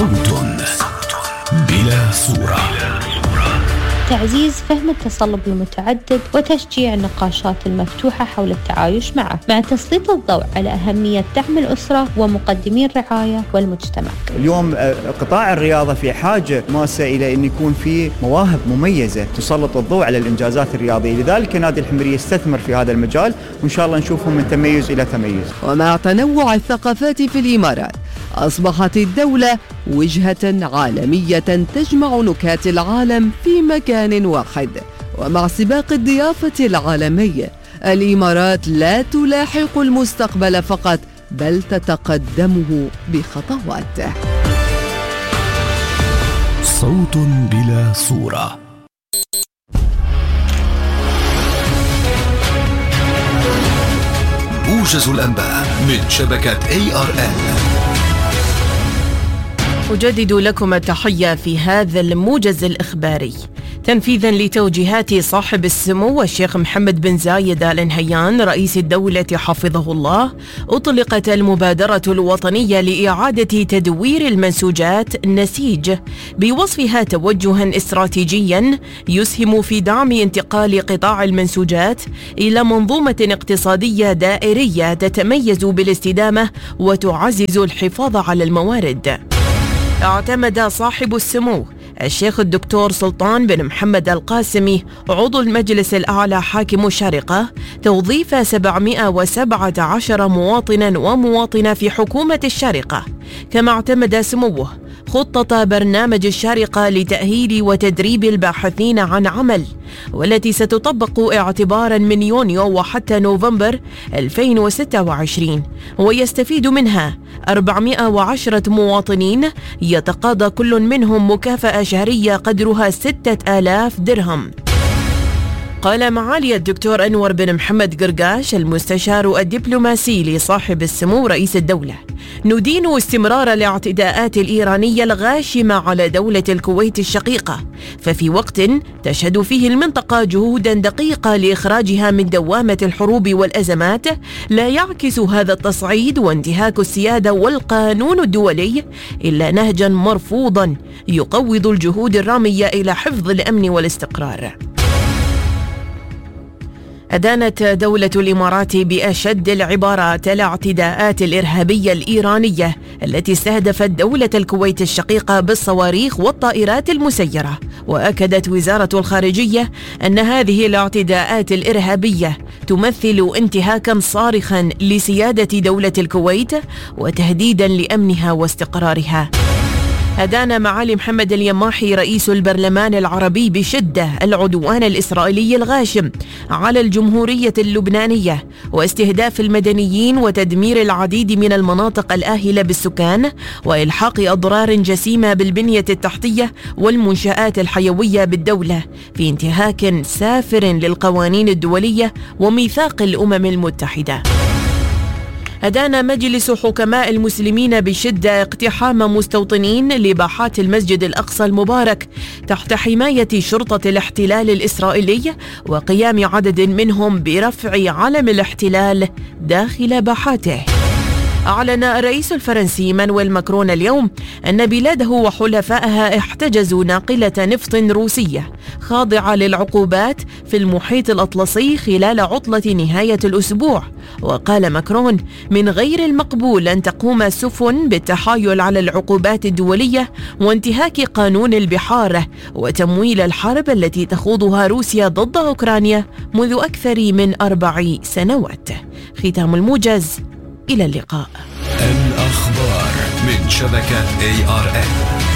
صوت بلا صورة. تعزيز فهم التصلب المتعدد وتشجيع النقاشات المفتوحة حول التعايش معه، مع تسليط الضوء على أهمية دعم الأسرة ومقدمي الرعاية والمجتمع. اليوم قطاع الرياضة في حاجة ماسة إلى أن يكون في مواهب مميزة تسلط الضوء على الإنجازات الرياضية، لذلك نادي الحمرية يستثمر في هذا المجال، وإن شاء الله نشوفهم من تميز إلى تميز. ومع تنوع الثقافات في الإمارات، أصبحت الدولة وجهة عالمية تجمع نكات العالم في مكان واحد. ومع سباق الضيافة العالمي، الإمارات لا تلاحق المستقبل فقط، بل تتقدمه بخطوات. صوت بلا صورة. موجز الأنباء من شبكة ARN. أجدد لكم التحية في هذا الموجز الإخباري. تنفيذا لتوجيهات صاحب السمو الشيخ محمد بن زايد آل نهيان رئيس الدولة حفظه الله، أطلقت المبادرة الوطنية لإعادة تدوير المنسوجات نسيج، بوصفها توجها استراتيجيا يسهم في دعم انتقال قطاع المنسوجات إلى منظومة اقتصادية دائرية تتميز بالاستدامة وتعزز الحفاظ على الموارد. اعتمد صاحب السمو الشيخ الدكتور سلطان بن محمد القاسمي عضو المجلس الأعلى حاكم الشارقة توظيف 717 مواطنا ومواطنة في حكومة الشارقة. كما اعتمد سموه خطة برنامج الشارقة لتأهيل وتدريب الباحثين عن عمل، والتي ستطبق اعتبارا من يونيو وحتى نوفمبر 2026، ويستفيد منها 410 مواطنين يتقاضى كل منهم مكافأة شهرية قدرها 6000 درهم. قال معالي الدكتور أنور بن محمد قرقاش المستشار الدبلوماسي لصاحب السمو رئيس الدولة: ندين استمرار الاعتداءات الإيرانية الغاشمة على دولة الكويت الشقيقة، ففي وقت تشهد فيه المنطقة جهودا دقيقة لإخراجها من دوامة الحروب والأزمات، لا يعكس هذا التصعيد وانتهاك السيادة والقانون الدولي إلا نهجا مرفوضا يقوض الجهود الرامية إلى حفظ الأمن والاستقرار. أدانت دولة الإمارات بأشد العبارات الاعتداءات الإرهابية الإيرانية التي استهدفت دولة الكويت الشقيقة بالصواريخ والطائرات المسيرة. وأكدت وزارة الخارجية أن هذه الاعتداءات الإرهابية تمثل انتهاكا صارخا لسيادة دولة الكويت وتهديدا لأمنها واستقرارها. أدان معالي محمد اليماحي رئيس البرلمان العربي بشدة العدوان الإسرائيلي الغاشم على الجمهورية اللبنانية واستهداف المدنيين وتدمير العديد من المناطق الآهلة بالسكان وإلحاق أضرار جسيمة بالبنية التحتية والمنشآت الحيوية بالدولة، في انتهاك سافر للقوانين الدولية وميثاق الأمم المتحدة. أدان مجلس حكماء المسلمين بشدة اقتحام مستوطنين لباحات المسجد الأقصى المبارك تحت حماية شرطة الاحتلال الإسرائيلي، وقيام عدد منهم برفع علم الاحتلال داخل باحاته. أعلن الرئيس الفرنسي مانويل ماكرون اليوم أن بلاده وحلفائها احتجزوا ناقلة نفط روسية خاضعة للعقوبات في المحيط الأطلسي خلال عطلة نهاية الأسبوع. وقال ماكرون: من غير المقبول أن تقوم السفن بالتحايل على العقوبات الدولية وانتهاك قانون البحار وتمويل الحرب التي تخوضها روسيا ضد أوكرانيا منذ أكثر من 4 سنوات. ختام الموجز، إلى اللقاء. الأخبار من شبكة ARN.